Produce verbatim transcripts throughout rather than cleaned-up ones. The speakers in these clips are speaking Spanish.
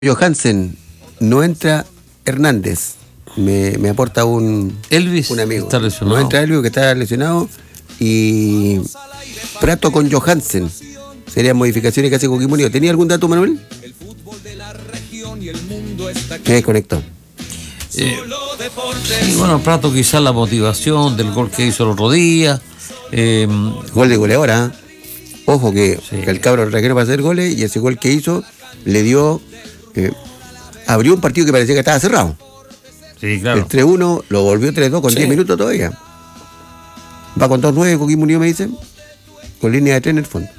Johansen, no entra Hernández. Me, me aporta un, Elvis, un amigo. está lesionado. No entra Elvis, que está lesionado. Y Prato con Johansen. Serían modificaciones que hace Coquimbo Unido. ¿Tenía algún dato, Manuel? Me desconectó. Eh, y bueno, Prato quizás la motivación del gol que hizo el otro día. Eh, gol de goleadora. Ojo que, sí. que el cabro requiere para hacer goles y ese gol que hizo le dio... Eh, abrió un partido que parecía que estaba cerrado. Sí, claro. El tres uno lo volvió tres dos con sí. diez minutos todavía. Va con dos nueve, Coquimbo Unido me dicen. Con línea de tres en el fondo.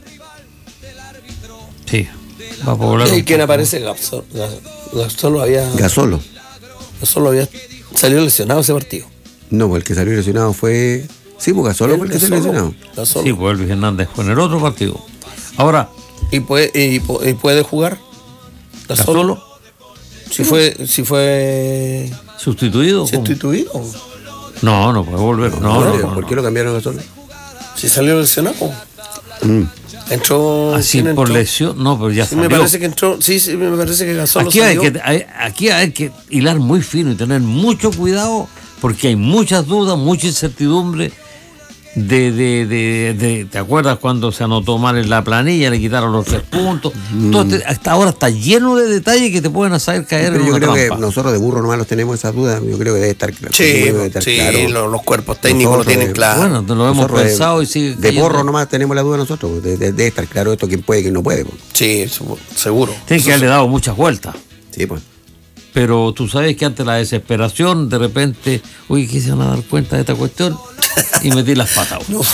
Sí. Va a poblar. ¿Y quién aparece? Gasolo. Gasolo había. Gasolo. Gasolo había salido lesionado ese partido. No, pues el que salió lesionado fue. Sí, pues Gasolo fue el que salió lesionado. Gasolo. Sí, pues Elvis Hernández fue en el otro partido. Ahora. ¿Y puede, y, y puede jugar? ¿Gasolo? ¿Gasolo? Si fue, si fue sustituido. ¿Sustituido? No, no puede volver. No, no, no, no, ¿Por qué lo cambiaron a Gasolo? Si salió lesionado. Mm. Entró. Así por entró? Lesión, no, pero ya sí, salió. Me parece que entró. Sí, sí, me parece que Gasolo aquí salió. Hay que, hay, aquí hay que hilar muy fino y tener mucho cuidado porque hay muchas dudas, mucha incertidumbre. De, de, de, de, ¿te acuerdas cuando se anotó mal en la planilla, le quitaron los tres puntos? Mm. Todo este, hasta ahora está lleno de detalles que te pueden hacer caer. Pero en yo una creo trampa. que nosotros de burro nomás los tenemos esas dudas. Yo creo que debe estar claro. Sí, debe estar sí claro. Los, los cuerpos técnicos lo tienen de, claro. Bueno, lo hemos nosotros pensado de, y sigue de porro nomás tenemos la duda nosotros. Debe de, de estar claro esto, quién puede y quién no puede. Pues. Sí, seguro. Tienen que haberle dado muchas vueltas. Sí, pues. Pero tú sabes que ante la desesperación, de repente, uy, ¿qué se van a dar cuenta de esta cuestión? Y metí las patas. No.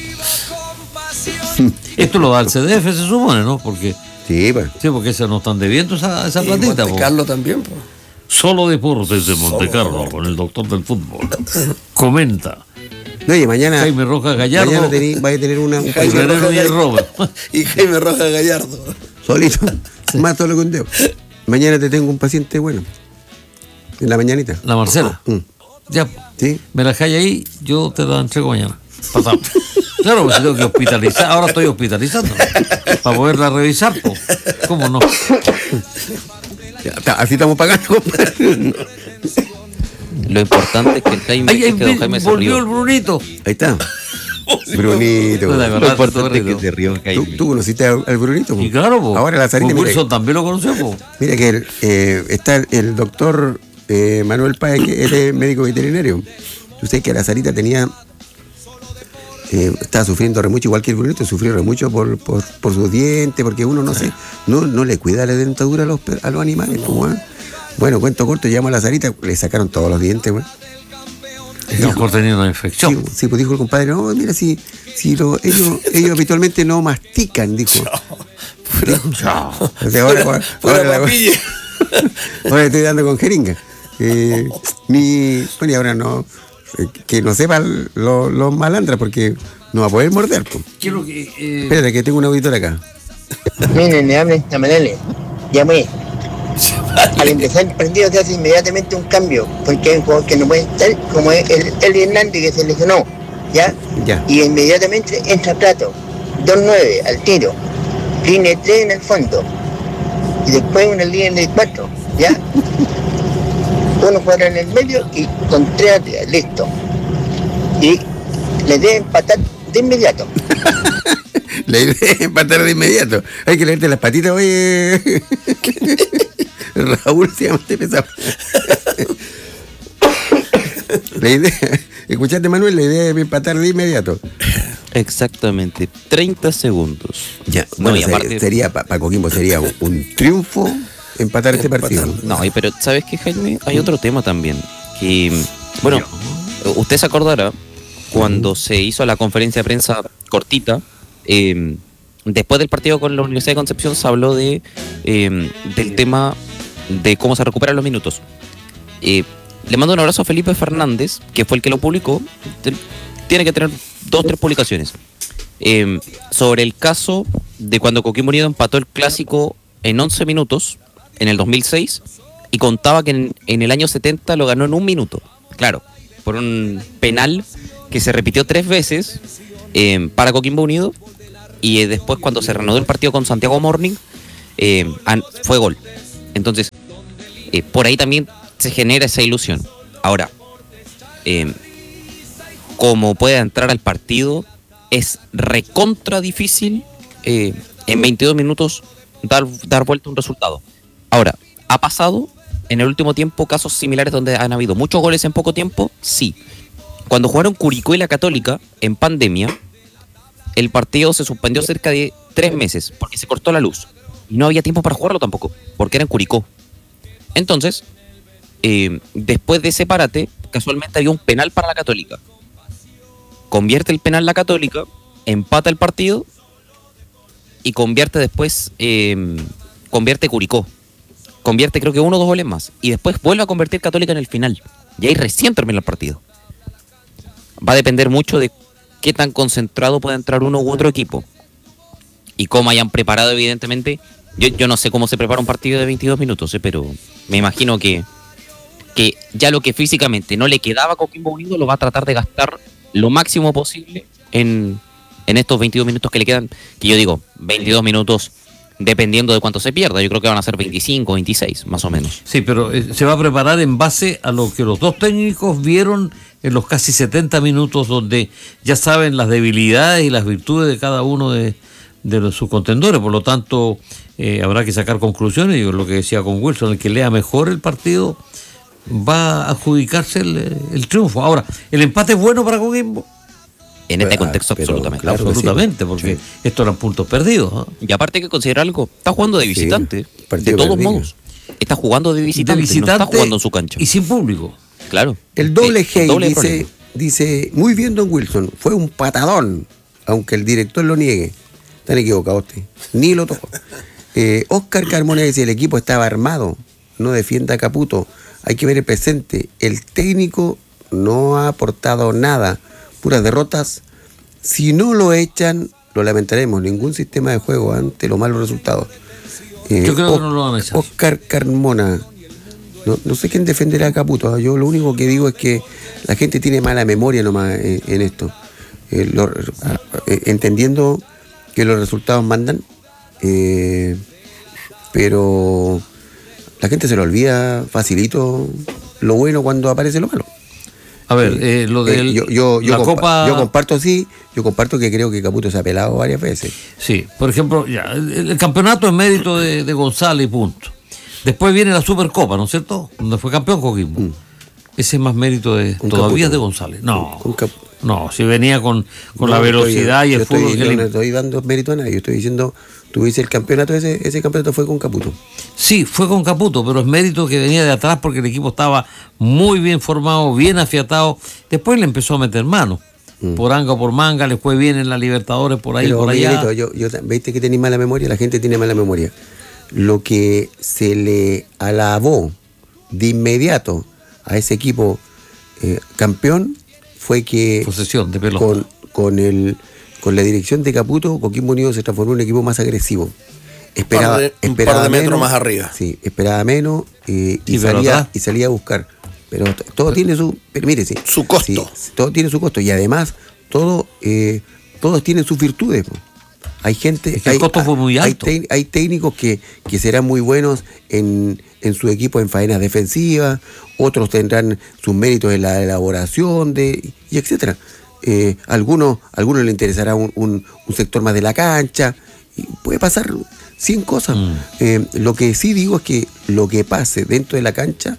Esto lo da el C D F, se supone, ¿no? Porque sí, pues. Sí, porque se nos están debiendo esa, esa y platita. Monte Carlo también, pues. Solo deportes de Monte Carlo, con el doctor del fútbol. Comenta. No, y mañana. Jaime Rojas Gallardo. Mañana tení, va a tener una. Y Jaime, Rojas, Gallardo. y Jaime Rojas Gallardo. Solito. Sí. Más todo lo que un dedo. Mañana te tengo un paciente bueno. En la mañanita. La Marcela. Mm. Ya. Sí. Me la dejáis ahí, yo te la entrego mañana. Pasado. Claro, pues tengo que hospitalizar. Ahora estoy hospitalizando. Para poderla revisar, pues. ¿Cómo no? Ya, así estamos pagando, compadre. Lo importante es que el Jaime, ahí, es que don Jaime se volvió rió. el Brunito. Ahí está. Brunito. No, verdad, lo importante es que se rió Jaime. ¿Tú, tú conociste al, al Brunito? Po? Y claro, po. Ahora la Sarita. Wilson también lo conoció, po. Mira que el, eh, está el, el doctor eh, Manuel Páez, que él es médico veterinario. Tú sabes que la Sarita tenía. Eh, estaba sufriendo re mucho, igual que el Brunito, sufrió re mucho por, por, por sus dientes, porque uno no sé, no, no le cuida la dentadura a los, a los animales. No. Pues, ¿eh? Bueno, cuento corto, llamó a la Sarita, le sacaron todos los dientes, güey. A lo mejor tenía una infección. Sí, sí, pues dijo el compadre, no, mira, si, si lo, ellos, ellos habitualmente no mastican, dijo. Pura, Chao. O sea, ahora, ahora, pura ahora, papilla. Ahora estoy dando con jeringa. Eh, ni, bueno, y ahora no, eh, que no sepan los lo malandras, porque no va a poder morder. Pues. Quiero que, eh... Espérate, que tengo un auditor acá. Miren, le hablan a Manele. Llamé. Al empezar el partido se hace inmediatamente un cambio, porque hay un jugador que no puede estar, como es el, el Hernández que se lesionó, ¿ya? Ya. Y inmediatamente entra Prato, dos nueve al tiro, línea tres en el fondo, y después una línea de cuatro, ¿ya? Uno fuera en el medio y con tres atrás, listo. Y le debe empatar de inmediato. Le debe empatar de inmediato. Hay que leerte las patitas, oye. Raúl se llama este pesado. La idea, escuchaste, Manuel, la idea es empatar de inmediato. Exactamente, treinta segundos. Ya, no, bueno, y aparte, sería, para Coquimbo sería un, un triunfo empatar este partido. No, pero ¿sabes qué, Jaime? Hay otro tema también. Que, bueno, usted se acordará cuando se hizo la conferencia de prensa cortita. Eh, después del partido con la Universidad de Concepción se habló de eh, del tema de cómo se recuperan los minutos. Eh, le mando un abrazo a Felipe Fernández, que fue el que lo publicó. Tiene que tener dos, tres publicaciones. Eh, sobre el caso de cuando Coquimbo Unido empató el clásico en once minutos, en el dos mil seis, y contaba que en, en el año setenta lo ganó en un minuto. Claro, por un penal que se repitió tres veces eh, para Coquimbo Unido, y eh, después cuando se reanudó el partido con Santiago Morning, eh, fue gol. Entonces, eh, por ahí también se genera esa ilusión. Ahora, eh, como puede entrar al partido, es recontra difícil eh, en veintidós minutos dar, dar vuelta a un resultado. Ahora, ¿ha pasado en el último tiempo casos similares donde han habido muchos goles en poco tiempo? Sí. Cuando jugaron Curicó y la Católica en pandemia, el partido se suspendió cerca de tres meses porque se cortó la luz. Y no había tiempo para jugarlo tampoco, porque era en Curicó. Entonces, eh, después de ese parate, casualmente había un penal para la Católica. Convierte el penal la Católica, empata el partido y convierte después, eh, convierte Curicó. Convierte creo que uno o dos goles más. Y después vuelve a convertir Católica en el final. Y ahí recién termina el partido. Va a depender mucho de qué tan concentrado pueda entrar uno u otro equipo. Y cómo hayan preparado, evidentemente. Yo, yo no sé cómo se prepara un partido de veintidós minutos, eh, pero me imagino que, que ya lo que físicamente no le quedaba a Coquimbo Unido lo va a tratar de gastar lo máximo posible en, en estos veintidós minutos que le quedan. Que yo digo, veintidós minutos dependiendo de cuánto se pierda. Yo creo que van a ser veinticinco, veintiséis, más o menos. Sí, pero eh, se va a preparar en base a lo que los dos técnicos vieron en los casi setenta minutos, donde ya saben las debilidades y las virtudes de cada uno de, de los, sus contendores. Por lo tanto, eh, habrá que sacar conclusiones. Y lo que decía con Wilson, el que lea mejor el partido va a adjudicarse el, el triunfo. Ahora, ¿el empate es bueno para Coquimbo? En este contexto, pero, absolutamente. claro, Absolutamente, sí, porque sí. estos eran puntos perdidos, ¿eh? Y aparte hay que considerar algo, está jugando de visitante, Sí, partido de todos perdido. modos. Está jugando de visitante, De visitante no está jugando en su cancha. y sin público. Claro. El doble Eh, G doble dice, problema. dice, muy bien don Wilson, fue un patadón, aunque el director lo niegue. Están equivocados usted, ni lo tocó. Eh, Oscar Carmona dice, el equipo estaba armado, no defienda a Caputo, hay que ver el presente, el técnico no ha aportado nada, puras derrotas. Si no lo echan, lo lamentaremos, ningún sistema de juego ante los malos resultados. Eh, Yo creo que O- no lo van a echar. Oscar Carmona, no, no sé quién defenderá a Caputo, yo lo único que digo es que la gente tiene mala memoria nomás en, en esto. Eh, lo- eh, entendiendo que los resultados mandan, eh, pero la gente se le olvida facilito lo bueno cuando aparece lo malo. A ver, eh, lo Eh, del yo, yo, yo, la compa- Copa... yo comparto sí, yo comparto que creo que Caputo se ha pelado varias veces. Sí, por ejemplo, ya, el, el campeonato es mérito de, de González y punto. Después viene la Supercopa, ¿no es cierto? Donde fue campeón Coquimbo. Mm. Ese es más mérito de... Con todavía Caputo. es de González. No, Con Cap- no, si venía con, con No, la velocidad estoy- y el yo estoy- fútbol que yo le- no estoy dando mérito a nadie, yo estoy diciendo, tú dices el campeonato, ese, ese campeonato fue con Caputo. Sí, fue con Caputo, pero es mérito que venía de atrás porque el equipo estaba muy bien formado, bien afiatado. Después le empezó a meter mano. Mm. Por anga o por manga, le fue bien en la Libertadores, por ahí, Pero, por allá. Miguelito, yo, yo, ¿viste que tenéis mala memoria? La gente tiene mala memoria. Lo que se le alabó de inmediato a ese equipo eh, campeón fue que Posesión de pelota. con, con, el, con la dirección de Caputo, Coquimbo Unido se transformó en un equipo más agresivo. Esperaba, par de- un esperaba par de metros menos, más arriba. Sí, esperaba menos eh, y, Sí, pero salía, atrás. y salía a buscar. Pero t- todo tiene su. Pero mire, sí, Su costo. sí, todo tiene su costo. Y además, todo, eh, todos tienen sus virtudes. Po. Hay gente. Es que el hay, costo fue muy hay alto. tec- hay técnicos que, que serán muy buenos en, en su equipo en faenas defensivas, otros tendrán sus méritos en la elaboración de y etcétera. Eh, algunos, algunos le interesará un, un, un sector más de la cancha. Y puede pasar cien cosas. Mm. Eh, lo que sí digo es que lo que pase dentro de la cancha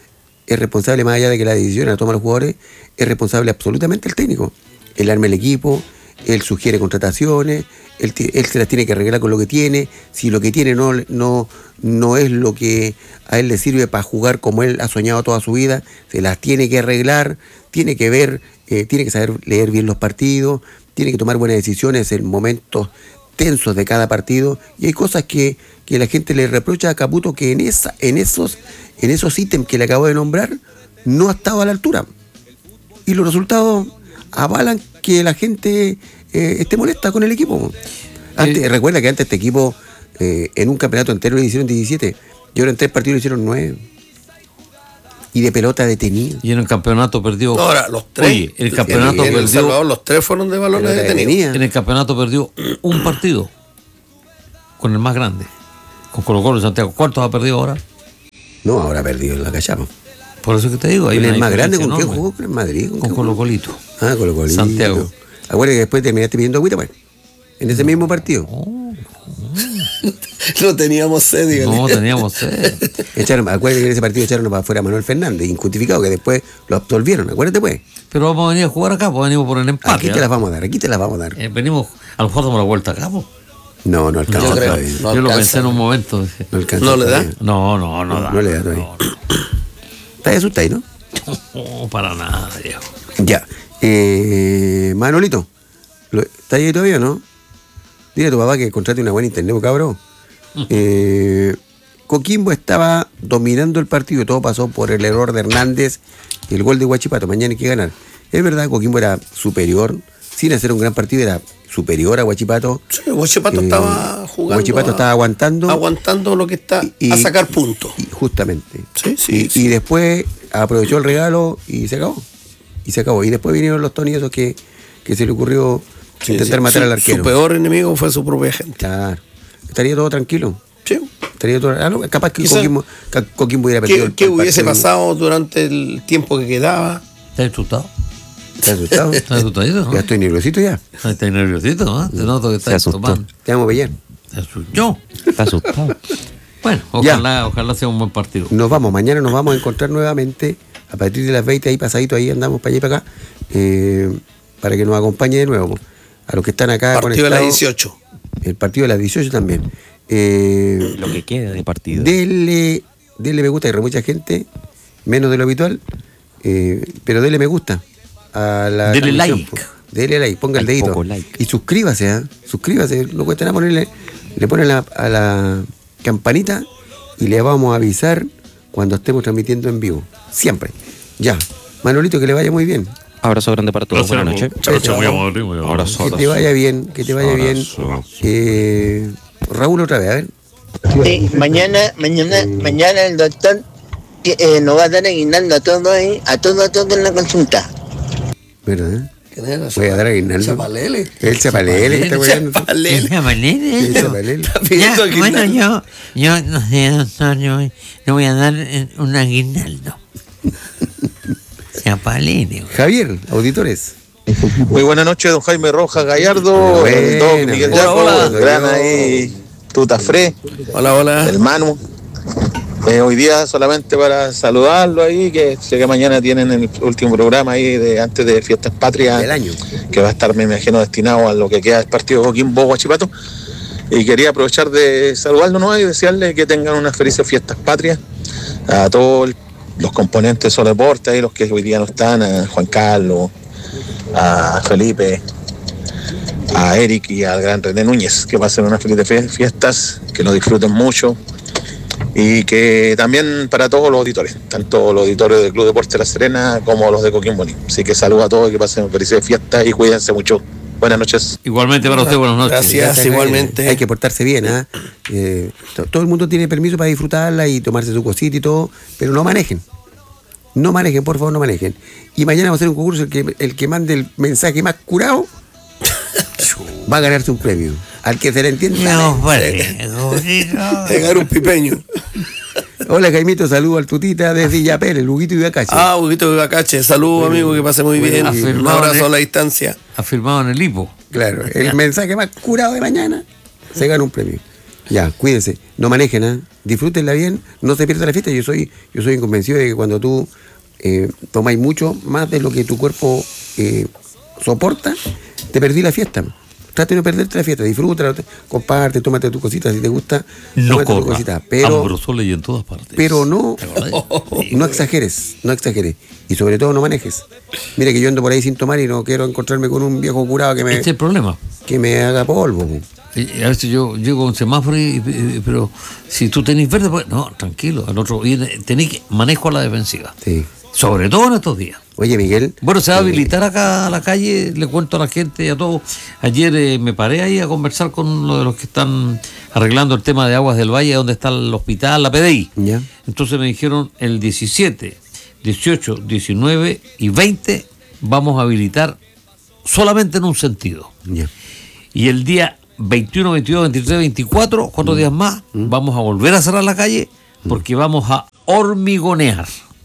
es responsable, más allá de que la decisión la toman los jugadores, es responsable absolutamente el técnico. Él arma el equipo, él sugiere contrataciones, él, ti- él se las tiene que arreglar con lo que tiene. Si lo que tiene no, no, no es lo que a él le sirve para jugar como él ha soñado toda su vida, se las tiene que arreglar, tiene que ver, eh, tiene que saber leer bien los partidos, tiene que tomar buenas decisiones en momentos tensos de cada partido. Y hay cosas que, que la gente le reprocha a Caputo que en, esa, en, esos, en esos ítems que le acabo de nombrar no ha estado a la altura. Y los resultados avalan que la gente eh, esté molesta con el equipo. Antes, Eh, recuerda que antes este equipo eh, en un campeonato entero le hicieron diecisiete y ahora en tres partidos le hicieron nueve. Y de pelota detenida. Y en el campeonato perdió. Ahora, los tres. Oye, el campeonato en El perdió. Salvador, los tres fueron de balones Pelota detenidos. detenida. En el campeonato perdió un partido con el más grande. Con Colo Colo y Santiago. ¿Cuántos ha perdido ahora? No, ahora ha perdido en la cachapa. Por eso que te digo. Hay ¿Él una es más grande? diferencia ¿Con qué enorme. jugó? ¿Con el Madrid? Con Colo Colito. Ah, Colo Colito. Santiago. Acuérdate que después terminaste pidiendo agüita, pues. En ese mismo partido. No teníamos sed, dígale. No, teníamos sed. Echaron, acuérdate que en ese partido echaron para afuera a Manuel Fernández, injustificado, que después lo absolvieron. Acuérdate, pues. Pero vamos a venir a jugar acá, pues venimos por el empate. Aquí te ¿eh? las vamos a dar, aquí te las vamos a dar. Eh, venimos, a lo mejor damos la vuelta acá, pues. No, no alcanza Yo creo. todavía. No Yo lo alcanza. pensé en un momento. dije, No alcanza ¿No le da? todavía. No, no, no, No, da. no le da todavía. No, no. ¿Estás asustado ahí, no? No, para nada, viejo. Ya. Eh, Manolito, ¿lo- ¿estás ahí todavía o no? Dile a tu papá que contrate una buena internet, cabrón. Eh, Coquimbo estaba dominando el partido, todo pasó por el error de Hernández y el gol de Huachipato. Mañana hay que ganar. Es verdad, Coquimbo era superior, sin hacer un gran partido, era superior a Huachipato. Sí, Huachipato Eh, estaba jugando. Huachipato a- estaba aguantando. Aguantando lo que está Y- a sacar puntos. Y justamente. Sí, sí, y, sí. y después aprovechó el regalo y se acabó. Y se acabó. Y después vinieron los Tony esos que, que se le ocurrió Sí, intentar sí. matar Su- al arquero. Su peor enemigo fue su propia gente. Claro. Estaría todo tranquilo. Sí. Estaría todo, ah, no, capaz que Quizá- Coquimbo, ca- Coquimbo hubiera perdido ¿Qué, el- qué el hubiese partido. pasado durante el tiempo que quedaba? ¿Estás asustado? ¿Estás asustado? ¿Estás asustadito, no? Ya estoy nerviosito ya. Estás nerviosito, ¿no? Te noto que Se estás asustó. tomando. Te vamos a pillar. Te asustó. Está asustado. Bueno, Ya. ojalá, ojalá sea un buen partido. Nos vamos, mañana nos vamos a encontrar nuevamente a partir de las veinte, ahí pasadito, ahí andamos para allá y para acá, eh, para que nos acompañe de nuevo. A los que están acá Partido de las conectados, dieciocho. el partido de las dieciocho también. Eh, Lo que queda de partido. Dele, dele me gusta, hay re mucha gente, menos de lo habitual, eh, pero dele me gusta a la Dele transmisión, like. po. Dele like, ponga el Hay dedito. poco like. Y suscríbase, ¿ah? Suscríbase, no cuesta nada ponerle, le ponen la- a la campanita y le vamos a avisar cuando estemos transmitiendo en vivo. Siempre. Ya. Manolito, que le vaya muy bien. Abrazo grande para todos. Buenas noches. Chao, chao, muy amable, muy amable. Abrazo. Que te vaya bien, que te vaya bien. Eh, Raúl, otra vez, a ver. Sí, mañana, mañana, mañana el doctor eh, nos va a dar aguinaldo a todos ahí, a todos, a todos en la consulta. ¿Verdad? ¿Quién era? Voy a dar aguinaldo. Chapalele. El Chapalele que está weando. Chapalele. El Chapalele. Está pidiendo Ya, bueno, aguinaldo. yo, yo no sé, doctor, yo le voy a dar eh, un aguinaldo. Chapalene. Javier, auditores. Muy buenas noches, don Jaime Rojas Gallardo, Buena, el Doc Miguel hola, Jaco, hola. el gran ahí, Tuta Fre, Hola, hola. el Manu. Eh, hoy día solamente para saludarlo ahí, que sé que mañana tienen el último programa ahí de antes de Fiestas Patrias, Del año. que va a estar, me imagino, destinado a lo que queda del partido Coquimbo Huachipato. Y quería aprovechar de saludarlo, ¿no? Y desearle que tengan unas felices Fiestas Patrias a todos el- los componentes de Solo Deporte, ahí los que hoy día no están, a Juan Carlos, a Felipe, a Eric y al gran René Núñez, que pasen unas felices fie- fiestas, que lo disfruten mucho y que también para todos los auditores, tanto los auditores del Club Deporte La Serena como los de Coquimbo Unido. Así que saludos a todos y que pasen felices fiestas y cuídense mucho. Buenas noches. Igualmente para usted, buenas noches. Gracias. Hay- igualmente. Hay que portarse bien, ¿ah? Eh, to- todo el mundo tiene permiso para disfrutarla y tomarse su cosita y todo, pero no manejen. No manejen, por favor, no manejen. Y mañana va a ser un concurso, el que, el que mande el mensaje más curado va a ganarse un premio. Al que se le entienda. No, vale, gordito. Pegar un pipeño. Hola, Jaimito, saludo al Tutita desde Yapel, el Huguito y Bacache. Ah, Huguito de Bacache. Saludos, amigo, que pase muy bien. Un afirmado, abrazo ¿eh? a la distancia. Ha firmado en el hipo. Claro, el mensaje más curado de mañana se gana un premio. Ya, cuídense, no manejen, ¿ah? Disfrútenla bien, no se pierda la fiesta. Yo soy, yo soy convencido de que cuando tú eh, tomáis mucho más de lo que tu cuerpo eh, soporta, te perdí la fiesta. Trate de no perderte la fiesta, disfrútala, comparte, tómate tu cosita si te gusta, No tómate tu corra. cosita, pero, Ambrosole y en todas partes. pero no, ¿Te acordás? Sí. no exageres, no exageres. Y sobre todo no manejes. Mire que yo ando por ahí sin tomar y no quiero encontrarme con un viejo curado que me, Este es el problema. que me haga polvo. po. Y a veces yo llego a un semáforo, y, y- pero si tú tenés verde, pues no, tranquilo. Al otro viene, tenés que manejo a la defensiva. Sí. Sobre todo en estos días. Oye, Miguel. Bueno, se va a eh, habilitar acá a la calle, le cuento a la gente y a todos. Ayer eh, me paré ahí a conversar con uno de los que están arreglando el tema de Aguas del Valle, donde está el hospital, la P D I. Ya. Entonces me dijeron el diecisiete, dieciocho, diecinueve y veinte vamos a habilitar solamente en un sentido. Ya. Y el día veintiuno, veintidós, veintitrés, veinticuatro, cuatro días más, vamos a volver a cerrar la calle porque vamos a hormigonear.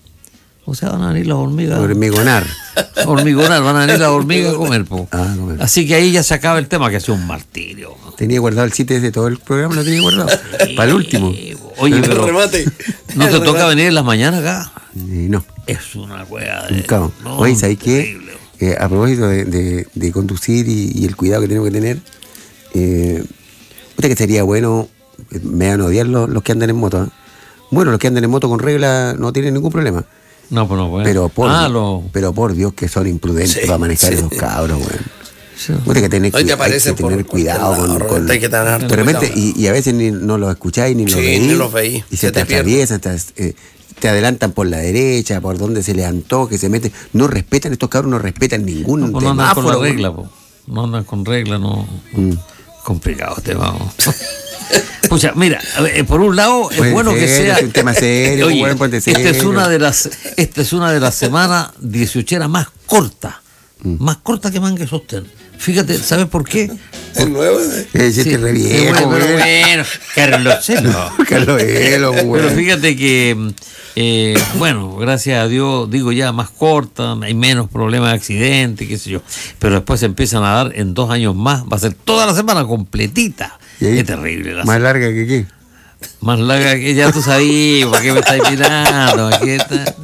O sea, van a venir las hormigas. Hormigonar. Hormigonar, van a venir las hormigas a comer, po. Ah, a comer. Así que ahí ya se acaba el tema, que ha sido un martirio. Tenía guardado el sitio de todo el programa, lo tenía guardado. Para el último. Oye, pero remate. ¿no te El toca remate. venir en las mañanas acá? Eh, no. Es una wea Un de... caos. no, Oye, ¿sabes qué? terrible. Eh, a propósito de, de- de conducir y, y el cuidado que tenemos que tener, eh, ¿usted que sería bueno? eh, Me van a odiar los, los que andan en moto. ¿eh? Bueno, los que andan en moto con regla no tienen ningún problema. No, pues no, bueno. Pero por, Ah, lo... pero por Dios que son imprudentes Sí, para manejar sí. esos cabros, weón. sí. Usted que tener, Hoy te hay aparecen que por tener cualquier cuidado lado, con, Roberto, con- hay que tener harto de repente, cuidado. y, y a veces ni, no los escucháis ni los Sí, veís. ni los veís, Y se se te te pierde. atraviesan, te, eh, te adelantan por la derecha, por donde se les antoje, se meten. No respetan, estos cabros no respetan ningún No, pues no andan con la semáforo, weón. regla, po. No andan con regla, no. Mm. Complicado este, vamos. Pucha, mira, a ver, eh, por un lado es Puede bueno que ser, sea. es un tema serio, Oye, bueno, ponte esta es serio. una de las, esta es una de las semanas dieciochera más corta, Mm. más corta que Manga y Sostén. Fíjate, ¿sabes por qué? El nuevo. ¿eh? Eh, si este re Sí, viejo, bueno, pero weón. bueno, Carlos Celo. Carlos Elo, Pero weón. fíjate que, eh, bueno, gracias a Dios, digo ya más corta, hay menos problemas de accidente, qué sé yo. Pero después se empiezan a dar en dos años más, va a ser toda la semana completita. ¿Y ahí? Es terrible. La Más larga que qué. más larga que ya tú sabías, ¿para qué me estás mirando? ¿Para qué está?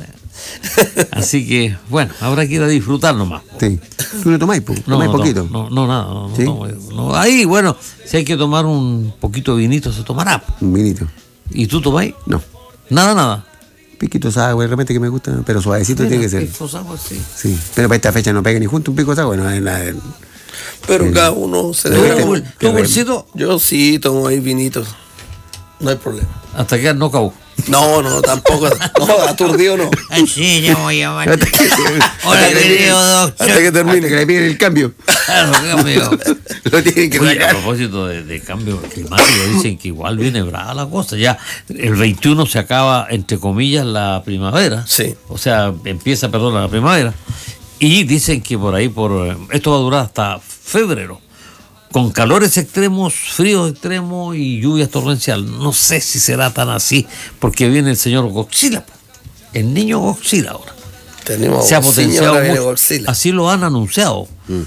Así que, bueno, habrá que ir a disfrutar nomás. Sí. Tú no tomáis, po? No, tomáis no, poquito. No, no, nada. No, no ¿Sí? tomo, no. Ahí, bueno, si hay que tomar un poquito de vinito, se tomará. Un vinito. ¿Y tú tomáis? No. Nada, nada. Piquito de agua, de repente que me gusta, pero suavecito tiene que ser. Estos aguas, sí. Sí. Pero para esta fecha no pega ni junto un pico de agua, no es nada. Pero cada uno se ¿Tú, debe. tú, tú, bolsito, Yo sí tomo ahí vinitos. No hay problema. hasta que no cago. No, no, tampoco. No, aturdido no. Así ya voy a llamar. Hasta que, Hola, querido Hasta que doctor. hasta termine. que le piden el cambio. Claro, cambio. Lo tienen que Oye, a sacar. propósito de, de cambio climático, dicen que igual viene brava la cosa. Ya el veintiuno se acaba, entre comillas, la primavera. Sí. O sea, empieza, perdón, la primavera. Y dicen que por ahí, por esto va a durar hasta febrero. Con calores extremos, fríos extremos y lluvias torrenciales. No sé si será tan así, porque viene el señor Godzilla. po. El niño Godzilla ahora. Tenemos Se ha Godzilla, potenciado ahora viene mucho. Godzilla. Así lo han anunciado.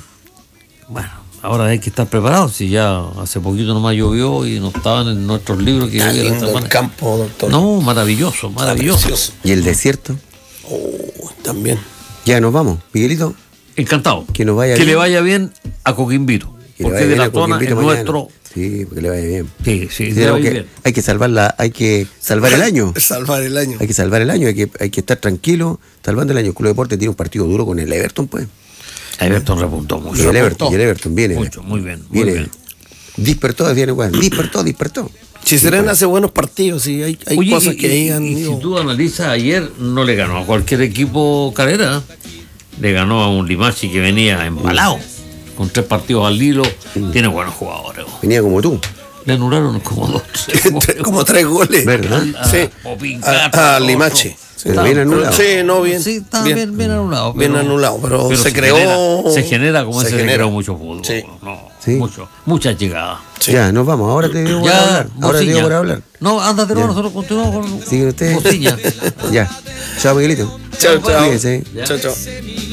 Bueno, ahora hay que estar preparados. Si ya hace poquito nomás llovió y no estaban en nuestros libros que Está llovía de esta lindo el manera. campo, doctor. No, maravilloso, Está maravilloso. precioso. ¿Y el desierto? Oh, también. Ya nos vamos. Miguelito, Encantado. Que nos vaya que bien. le vaya bien a Coquimbito. que le Porque vaya de bien la a zona es Coquimbito mañana. nuestro. Sí, porque le vaya bien. Sí, sí, Sí, le tenemos va a ir que- bien. hay que salvarla, hay que salvar el año. Salvar el año. Hay que salvar el año, hay que, hay que estar tranquilo, salvando el año. El Club de Deporte tiene un partido duro con el Everton, pues. Everton repuntó Y mucho. el Everton, y el Everton viene. Mucho, muy bien, muy viene. bien. Dispertó, viene, weón. Dispertó, dispertó. Si Serena hace buenos partidos, sí, hay, hay Oye, cosas y- que ahí y- han y ido. si tú analizas, ayer no le ganó a cualquier equipo Calera. Le ganó a un Limachi que venía embalado. Con tres partidos al hilo. Tiene buenos jugadores. ¿no? Venía como tú. Le anularon como dos. tres Como tres goles. ¿Verdad? A- Sí. Popín, A, Castro, a todo, Limache. todo. Sí, Pero bien anulado. Sí, no, bien. Sí, está bien, bien, anulado. Bien anulado, pero se creó- Genera, se genera como se ese se genera. creó mucho fútbol. Sí. No, Sí. mucho, muchas llegadas. Sí. Ya, nos vamos. Ahora te digo por Ya, hablar. Ahora te digo Bociña. por hablar. No, ándate, no, Ya. nosotros continuamos con Siguen ustedes. Bociña. Ya. Chao, Miguelito. Chao, chao. Cuídense. Ya. Chao, chao.